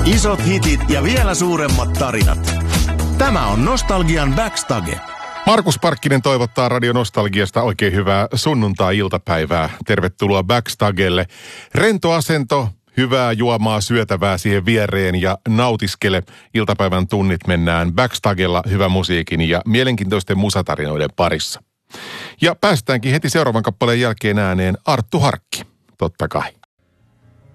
Isot hitit ja vielä suuremmat tarinat. Tämä on Nostalgian Backstage. Markus Parkkinen toivottaa Radio Nostalgiasta oikein hyvää sunnuntai-iltapäivää. Tervetuloa Backstagelle. Rento asento, hyvää juomaa, syötävää siihen viereen ja nautiskele. Iltapäivän tunnit mennään Backstagella hyvän musiikin ja mielenkiintoisten musatarinoiden parissa. Ja päästäänkin heti seuraavan kappaleen jälkeen ääneen Arttu Harkki, totta kai.